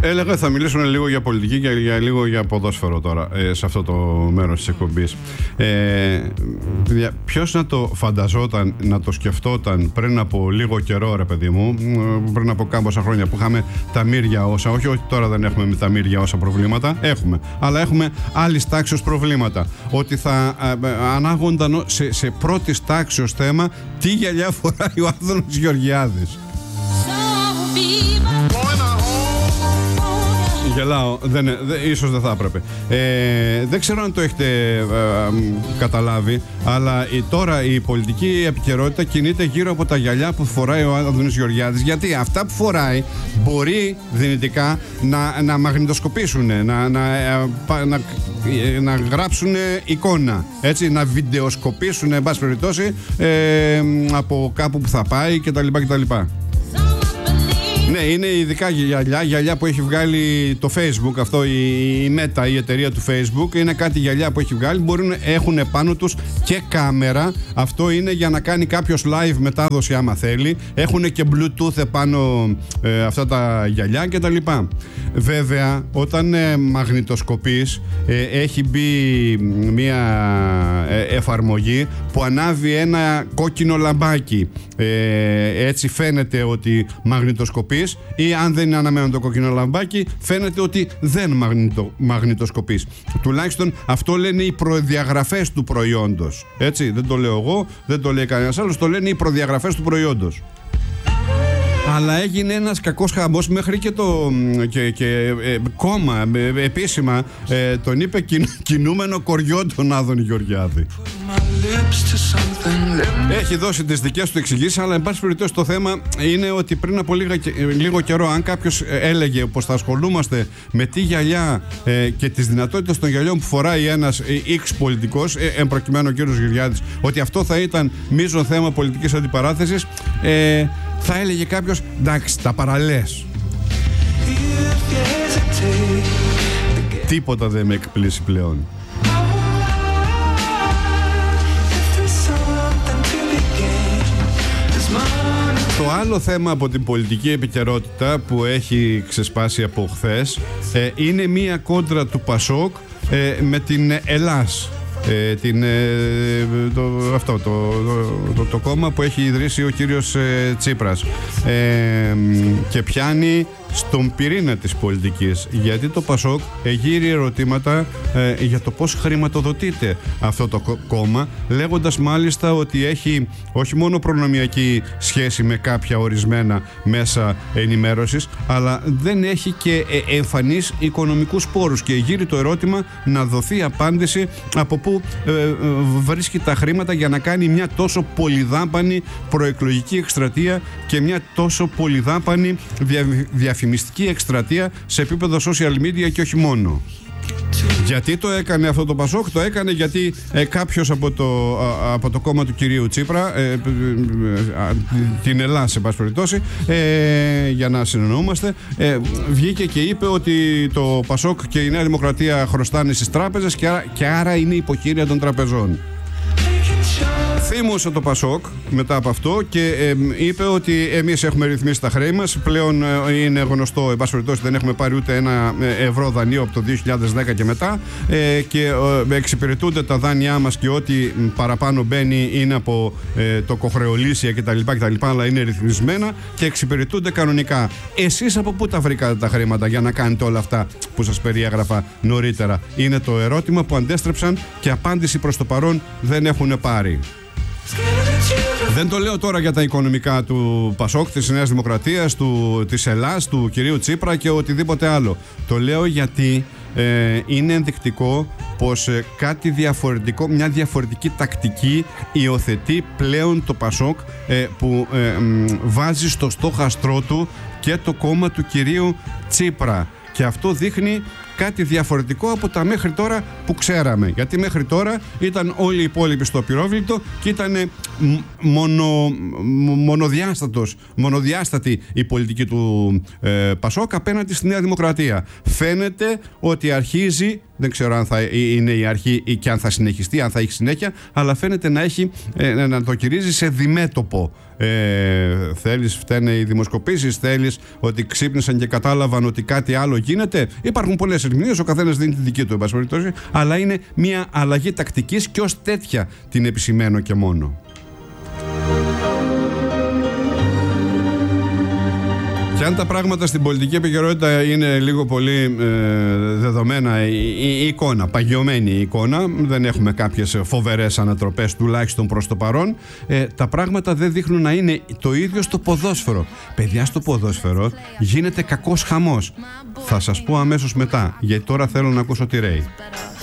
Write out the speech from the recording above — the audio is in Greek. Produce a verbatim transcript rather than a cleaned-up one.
Έλεγα θα μιλήσουμε λίγο για πολιτική και για λίγο για ποδόσφαιρο τώρα, ε, σε αυτό το μέρος της εκπομπής. Ε, ποιος να το φανταζόταν, να το σκεφτόταν πριν από λίγο καιρό, ρε παιδί μου, πριν από κάμποσα χρόνια που είχαμε τα μύρια όσα, όχι ότι τώρα δεν έχουμε με τα μύρια όσα προβλήματα, έχουμε, αλλά έχουμε άλλης τάξεως προβλήματα. Ότι θα ε, ανάγονταν σε, σε πρώτης τάξεως θέμα τι γυαλιά φοράει ο Άδωνης Γεωργιάδης. Γελάω, δεν, δεν, ίσως δεν θα έπρεπε. Ε, δεν ξέρω αν το έχετε ε, ε, καταλάβει, αλλά η, τώρα η πολιτική επικαιρότητα κινείται γύρω από τα γυαλιά που φοράει ο Άδωνης Γεωργιάδης. Γιατί αυτά που φοράει μπορεί δυνητικά να, να μαγνητοσκοπήσουν, να, να, να, να, να γράψουν εικόνα, έτσι, να βιντεοσκοπήσουν, εν πάση περιπτώσει, ε, από κάπου που θα πάει κτλ. κτλ. Ναι, είναι ειδικά γυαλιά, γυαλιά που έχει βγάλει το Facebook, αυτό η, η Meta, η εταιρεία του Facebook. Είναι κάτι γυαλιά που έχει βγάλει, μπορούν, έχουν πάνω τους και κάμερα. Αυτό είναι για να κάνει κάποιος live μετάδοση άμα θέλει. Έχουν και Bluetooth επάνω ε, αυτά τα γυαλιά κτλ. Βέβαια, όταν ε, μαγνητοσκοπείς, ε, έχει μπει μια ε, εφαρμογή που ανάβει ένα κόκκινο λαμπάκι. Ε, έτσι φαίνεται ότι μαγνητοσκοπείς, ή αν δεν είναι αναμένο το κόκκινο λαμπάκι, φαίνεται ότι δεν μαγνητο, μαγνητοσκοπείς. Τουλάχιστον αυτό λένε οι προδιαγραφές του προϊόντος. Έτσι, δεν το λέω εγώ, δεν το λέει κανένας άλλος, το λένε οι προδιαγραφές του προϊόντος. Αλλά έγινε ένας κακός χαμός, μέχρι και το και, και, ε, κόμμα ε, επίσημα ε, τον είπε κιν, κινούμενο κοριό τον Άδωνη Γεωργιάδη. Έχει δώσει τις δικές του εξηγήσεις, αλλά εν πάση περιπτώσει το θέμα είναι ότι πριν από λίγα, λίγο καιρό, αν κάποιος έλεγε πως θα ασχολούμαστε με τι γυαλιά ε, και τις δυνατότητες των γυαλιών που φοράει ένας X πολιτικός, ε, εν προκειμένου ο κύριος Γεωργιάδης, ότι αυτό θα ήταν μείζον θέμα πολιτικής αντιπαράθεσης, ε, θα έλεγε κάποιος, εντάξει, τα παραλές. Τίποτα δεν με εκπλήσει πλέον. Το άλλο θέμα από την πολιτική επικαιρότητα που έχει ξεσπάσει από χθες ε, είναι μία κόντρα του Πασόκ ε, με την Ελλάς. Ε, την, ε, το, αυτό το, το, το, το κόμμα που έχει ιδρύσει ο κύριος ε, Τσίπρας, ε, και πιάνει στον πυρήνα της πολιτικής, γιατί το Πασόκ εγείρει ερωτήματα ε, για το πώς χρηματοδοτείται αυτό το κόμμα, λέγοντας μάλιστα ότι έχει όχι μόνο προνομιακή σχέση με κάποια ορισμένα μέσα ενημέρωσης, αλλά δεν έχει και ε, εμφανείς οικονομικούς πόρους, και εγείρει το ερώτημα να δοθεί απάντηση από πού ε, ε, βρίσκει τα χρήματα για να κάνει μια τόσο πολυδάπανη προεκλογική εκστρατεία και μια τόσο πολυδάπανη δια, διαφημιστική εκστρατεία σε επίπεδο social media και όχι μόνο. Γιατί το έκανε αυτό το Πασόκ? Το έκανε γιατί ε, κάποιος από το, α, από το κόμμα του κυρίου Τσίπρα, ε, ε, ε, την Ελλάδα σε πάση περιπτώσει, ε, για να συνεννοούμαστε, ε, βγήκε και είπε ότι το Πασόκ και η Νέα Δημοκρατία χρωστάνε στις τράπεζες και άρα, και άρα είναι υποχείρια των τραπεζών. Θύμωσε το Πασόκ μετά από αυτό και ε, είπε ότι εμείς έχουμε ρυθμίσει τα χρέη μας. Πλέον ε, είναι γνωστό, εν πάση περιπτώσει, δεν έχουμε πάρει ούτε ένα ευρώ δανείο από το δύο χιλιάδες δέκα και μετά, ε, και ε, εξυπηρετούνται τα δάνειά μας και ό,τι παραπάνω μπαίνει είναι από ε, το κοχρεολύσια κτλ, κτλ, αλλά είναι ρυθμισμένα και εξυπηρετούνται κανονικά. Εσείς από πού τα βρήκατε τα χρήματα για να κάνετε όλα αυτά που σας περιέγραφα νωρίτερα? Είναι το ερώτημα που αντέστρεψαν και απάντηση προς το παρόν δεν έχουν πάρει. Δεν το λέω τώρα για τα οικονομικά του Πασόκ, της Νέας Δημοκρατίας, του, της Ελλάς, του κυρίου Τσίπρα και οτιδήποτε άλλο. Το λέω γιατί ε, είναι ενδεικτικό πως ε, κάτι διαφορετικό, μια διαφορετική τακτική υιοθετεί πλέον το Πασόκ, ε, που ε, μ, βάζει στο στόχαστρό του και το κόμμα του κυρίου Τσίπρα. Και αυτό δείχνει κάτι διαφορετικό από τα μέχρι τώρα που ξέραμε. Γιατί μέχρι τώρα ήταν όλοι οι υπόλοιποι στο πυρόβλητο και ήταν μονο, μονοδιάστατος, μονοδιάστατη η πολιτική του ε, Πασόκ απέναντι στη Νέα Δημοκρατία. Φαίνεται ότι αρχίζει, δεν ξέρω αν θα είναι η αρχή και αν θα συνεχιστεί, αν θα έχει συνέχεια, αλλά φαίνεται να, έχει, ε, να το κυρίζει σε διμέτωπο Ε, θέλεις φταίνε οι δημοσκοπήσεις, θέλεις ότι ξύπνησαν και κατάλαβαν ότι κάτι άλλο γίνεται? Υπάρχουν πολλές ερμηνείες, ο καθένας δίνει τη δική του, εν πάση περιπτώσει, αλλά είναι μια αλλαγή τακτικής και ως τέτοια την επισημαίνω και μόνο. Και αν τα πράγματα στην πολιτική επικαιρότητα είναι λίγο πολύ ε, δεδομένα, η, η, η εικόνα, παγιωμένη η εικόνα, δεν έχουμε κάποιες φοβερές ανατροπές τουλάχιστον προς το παρόν, ε, τα πράγματα δεν δείχνουν να είναι το ίδιο στο ποδόσφαιρο. Παιδιά, στο ποδόσφαιρο γίνεται κακός χαμός. Θα σας πω αμέσως μετά, γιατί τώρα θέλω να ακούσω τι ρέει.